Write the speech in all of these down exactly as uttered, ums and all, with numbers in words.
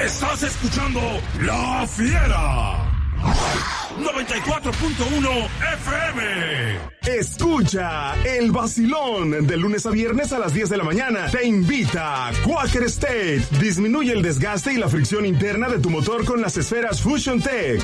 Estás escuchando La Fiera. noventa y cuatro punto uno F M. Escucha el vacilón de lunes a viernes a las diez de la mañana. Te invita Quaker State. Disminuye el desgaste y la fricción interna de tu motor con las esferas Fusion Tech.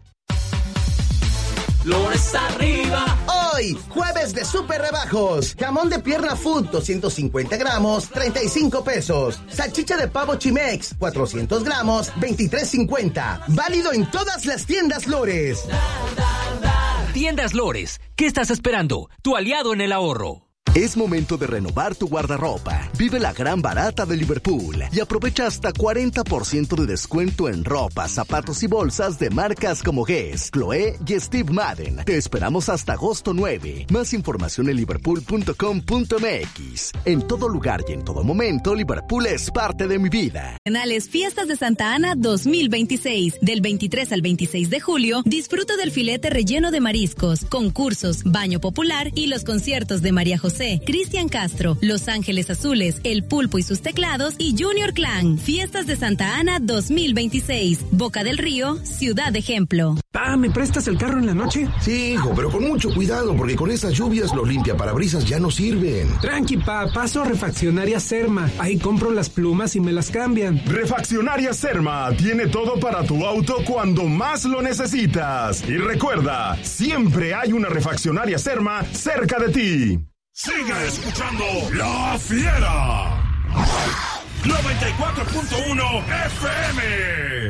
Flores arriba. Hoy, jueves de super rebajos. Jamón de pierna food, doscientos cincuenta gramos, treinta y cinco pesos. Salchicha de pavo Chimex, cuatrocientos gramos, veintitrés cincuenta. Válido en todas las tiendas Lores. Tiendas Lores, ¿qué estás esperando? Tu aliado en el ahorro. Es momento de renovar tu guardarropa. Vive la gran barata de Liverpool y aprovecha hasta cuarenta por ciento de descuento en ropa, zapatos y bolsas de marcas como Guess, Chloé y Steve Madden. Te esperamos hasta agosto nueve. Más información en liverpool punto com punto m x. En todo lugar y en todo momento, Liverpool es parte de mi vida. Fiestas de Santa Ana dos mil veintiséis. Del veintitrés al veintiséis de julio, disfruta del filete relleno de mariscos, concursos, baño popular y los conciertos de María José, Cristian Castro, Los Ángeles Azules, El Pulpo y sus teclados y Junior Clan. Fiestas de Santa Ana dos mil veintiséis. Boca del Río, Ciudad Ejemplo. Pa, ¿me prestas el carro en la noche? Sí, hijo, pero con mucho cuidado porque con estas lluvias los limpiaparabrisas ya no sirven. Tranqui, pa, paso a Refaccionaria Serma. Ahí compro las plumas y me las cambian. Refaccionaria Serma tiene todo para tu auto cuando más lo necesitas. Y recuerda, siempre hay una Refaccionaria Serma cerca de ti. Sigue escuchando La Fiera. noventa y cuatro punto uno F M.